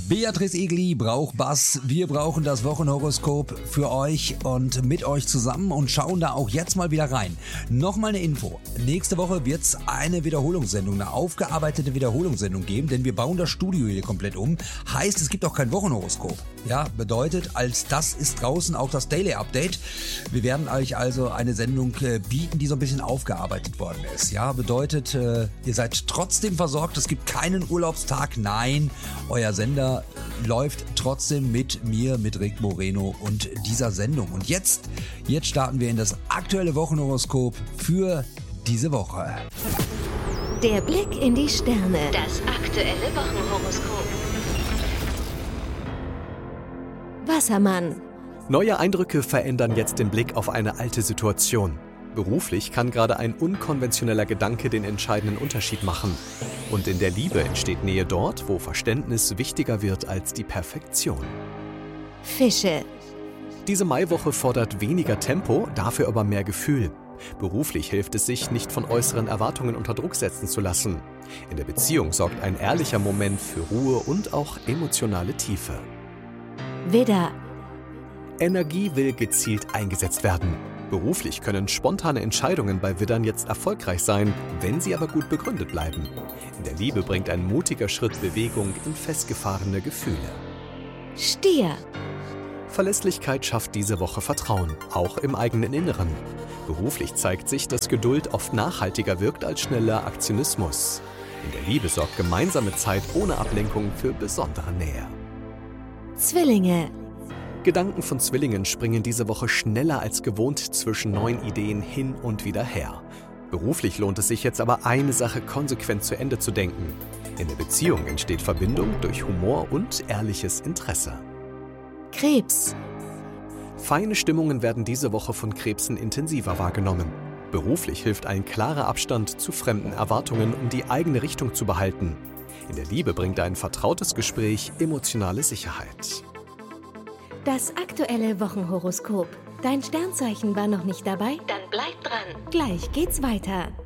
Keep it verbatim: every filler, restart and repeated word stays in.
Beatrice Egli braucht Bass. Wir brauchen das Wochenhoroskop für euch und mit euch zusammen und schauen da auch jetzt mal wieder rein. Nochmal eine Info. Nächste Woche wird es eine Wiederholungssendung, eine aufgearbeitete Wiederholungssendung geben, denn wir bauen das Studio hier komplett um. Heißt, es gibt auch kein Wochenhoroskop. Ja, bedeutet, als das ist draußen auch das Daily Update. Wir werden euch also eine Sendung äh, bieten, die so ein bisschen aufgearbeitet worden ist. Ja, bedeutet, äh, ihr seid trotzdem versorgt. Es gibt keinen Urlaubstag. Nein, euer Sender läuft trotzdem mit mir, mit Rick Moreno und dieser Sendung. Und jetzt, jetzt starten wir in das aktuelle Wochenhoroskop für diese Woche. Der Blick in die Sterne. Das aktuelle Wochenhoroskop. Wassermann. Neue Eindrücke verändern jetzt den Blick auf eine alte Situation. Beruflich kann gerade ein unkonventioneller Gedanke den entscheidenden Unterschied machen. Und in der Liebe entsteht Nähe dort, wo Verständnis wichtiger wird als die Perfektion. Fische. Diese Maiwoche fordert weniger Tempo, dafür aber mehr Gefühl. Beruflich hilft es sich, nicht von äußeren Erwartungen unter Druck setzen zu lassen. In der Beziehung sorgt ein ehrlicher Moment für Ruhe und auch emotionale Tiefe. Widder. Energie will gezielt eingesetzt werden. Beruflich können spontane Entscheidungen bei Widdern jetzt erfolgreich sein, wenn sie aber gut begründet bleiben. In der Liebe bringt ein mutiger Schritt Bewegung in festgefahrene Gefühle. Stier. Verlässlichkeit schafft diese Woche Vertrauen, auch im eigenen Inneren. Beruflich zeigt sich, dass Geduld oft nachhaltiger wirkt als schneller Aktionismus. In der Liebe sorgt gemeinsame Zeit ohne Ablenkung für besondere Nähe. Zwillinge. Gedanken von Zwillingen springen diese Woche schneller als gewohnt zwischen neuen Ideen hin und wieder her. Beruflich lohnt es sich jetzt aber, eine Sache konsequent zu Ende zu denken. In der Beziehung entsteht Verbindung durch Humor und ehrliches Interesse. Krebs. Feine Stimmungen werden diese Woche von Krebsen intensiver wahrgenommen. Beruflich hilft ein klarer Abstand zu fremden Erwartungen, um die eigene Richtung zu behalten. In der Liebe bringt ein vertrautes Gespräch emotionale Sicherheit. Das aktuelle Wochenhoroskop. Dein Sternzeichen war noch nicht dabei? Dann bleib dran. Gleich geht's weiter.